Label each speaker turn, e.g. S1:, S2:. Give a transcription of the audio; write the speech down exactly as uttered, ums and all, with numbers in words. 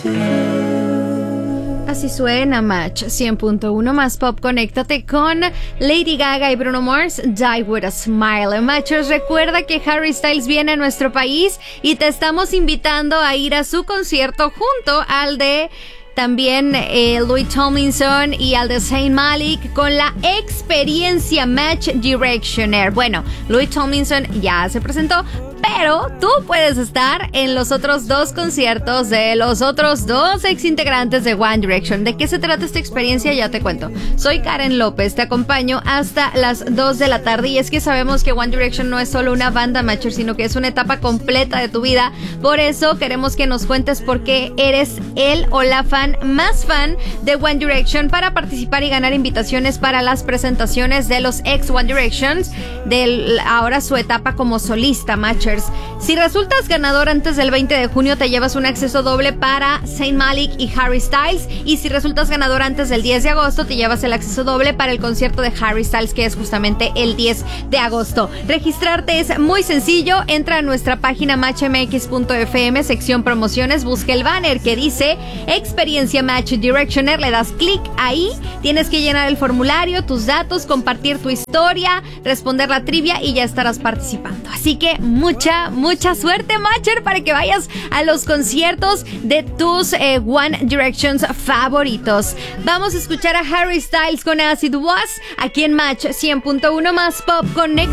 S1: Así suena Match cien punto uno más pop. Conéctate con Lady Gaga y Bruno Mars, Die With A Smile. Matchers, recuerda que Harry Styles viene a nuestro país y te estamos invitando a ir a su concierto junto al de también eh, Louis Tomlinson y al de Zayn Malik con la experiencia Match Directioner. Bueno, Louis Tomlinson ya se presentó, pero tú puedes estar en los otros dos conciertos de los otros dos ex integrantes de One Direction. ¿De qué se trata esta experiencia? Ya te cuento. Soy Karen López, te acompaño hasta las dos de la tarde y es que sabemos que One Direction no es solo una banda Matcher, sino que es una etapa completa de tu vida. Por eso queremos que nos cuentes por qué eres el o la fan más fan de One Direction para participar y ganar invitaciones para las presentaciones de los ex One Directions de ahora su etapa como solista Matcher. Si resultas ganador antes del veinte de junio, te llevas un acceso doble para Zayn Malik y Harry Styles. Y si resultas ganador antes del diez de agosto, te llevas el acceso doble para el concierto de Harry Styles, que es justamente el diez de agosto. Registrarte es muy sencillo. Entra a nuestra página match m x punto f m, sección promociones, busca el banner que dice Experiencia Match Directioner, le das clic ahí. Tienes que llenar el formulario, tus datos, compartir tu historia, responder la trivia y ya estarás participando. Así que mucha Mucha, mucha suerte, Matcher, para que vayas a los conciertos de tus eh, One Directions favoritos. Vamos a escuchar a Harry Styles con Acid Was aquí en Match cien punto uno más pop. Connect.